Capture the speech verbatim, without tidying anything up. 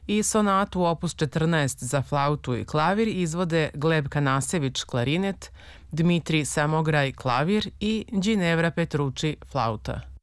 i sonatu opus četrnaest za flautu i klavir izvode Gleb Kanasević klarinet, Dmitrij Samograj klavir i Ginevra Petrucci flauta.